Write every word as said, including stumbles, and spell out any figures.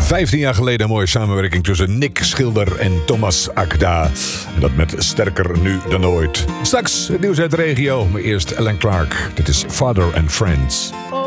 vijftien jaar geleden een mooie samenwerking tussen Nick Schilder en Thomas Akda. En dat met Sterker Nu Dan Ooit. Straks het nieuws uit de regio, maar eerst Alan Clark. Dit is Father and Friends.